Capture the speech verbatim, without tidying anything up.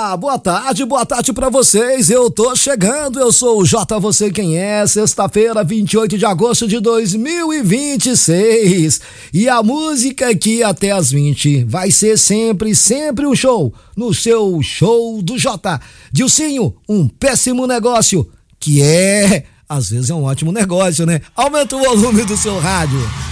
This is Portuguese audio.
Olá, boa tarde, boa tarde pra vocês, eu tô chegando, eu sou o J, você quem é, sexta-feira, vinte e oito de agosto de dois mil e vinte e seis, e a música aqui até as vinte vai ser sempre, sempre um show, no seu Show do J. Dilcinho, um péssimo negócio, que é, às vezes é um ótimo negócio, né? Aumenta o volume do seu rádio.